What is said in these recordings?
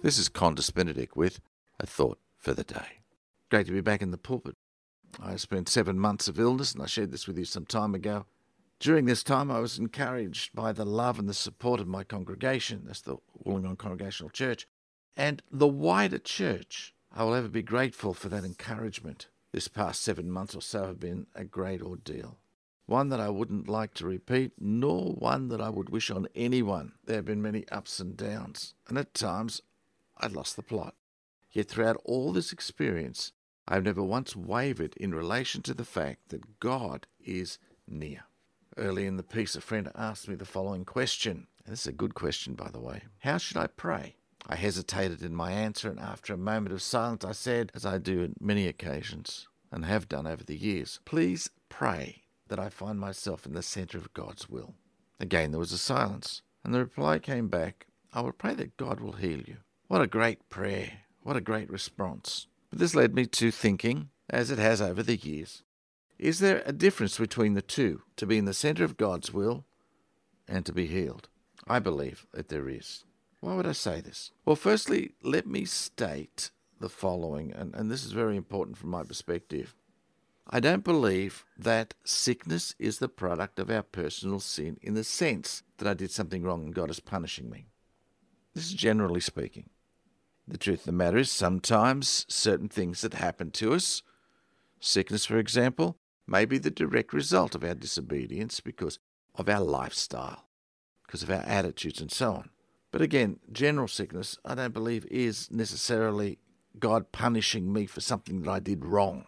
This is Qantas Benedict with a thought for the day. Great to be back in the pulpit. I spent 7 months of illness, and I shared this with you some time ago. During this time, I was encouraged by the love and the support of my congregation. That's the Wollongong Congregational Church. And the wider church. I will ever be grateful for that encouragement. This past 7 months or so have been a great ordeal. One that I wouldn't like to repeat, nor one that I would wish on anyone. There have been many ups and downs, and at times I lost the plot. Yet throughout all this experience, I have never once wavered in relation to the fact that God is near. Early in the piece, a friend asked me the following question, and this is a good question, by the way. How should I pray? I hesitated in my answer, and after a moment of silence, I said, as I do on many occasions, and have done over the years, please pray that I find myself in the centre of God's will. Again, there was a silence, and the reply came back, I will pray that God will heal you. What a great prayer. What a great response. But this led me to thinking, as it has over the years, is there a difference between the two, to be in the centre of God's will and to be healed? I believe that there is. Why would I say this? Well, firstly, let me state the following, and this is very important from my perspective. I don't believe that sickness is the product of our personal sin in the sense that I did something wrong and God is punishing me. This is generally speaking. The truth of the matter is sometimes certain things that happen to us, sickness for example, may be the direct result of our disobedience because of our lifestyle, because of our attitudes and so on. But again, general sickness I don't believe is necessarily God punishing me for something that I did wrong.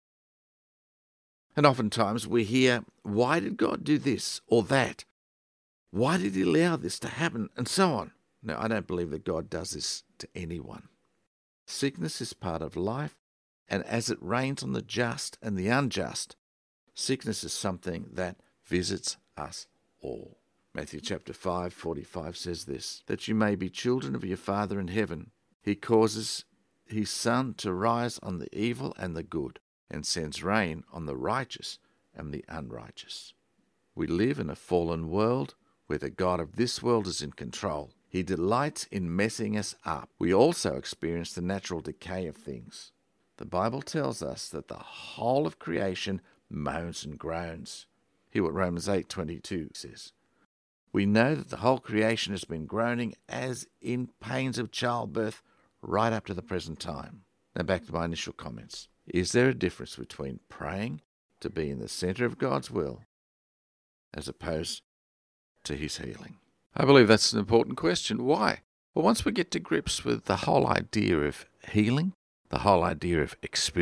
And oftentimes we hear, why did God do this or that? Why did he allow this to happen? And so on. No, I don't believe that God does this to anyone. Sickness is part of life, and as it rains on the just and the unjust, sickness is something that visits us all. Matthew chapter 5:45 says this, that you may be children of your Father in heaven. He causes his sun to rise on the evil and the good, and sends rain on the righteous and the unrighteous. We live in a fallen world where the God of this world is in control. He delights in messing us up. We also experience the natural decay of things. The Bible tells us that the whole of creation moans and groans. Hear what Romans 8:22 says. We know that the whole creation has been groaning as in pains of childbirth right up to the present time. Now back to my initial comments. Is there a difference between praying to be in the centre of God's will as opposed to his healing? I believe that's an important question. Why? Well, once we get to grips with the whole idea of healing, the whole idea of experience,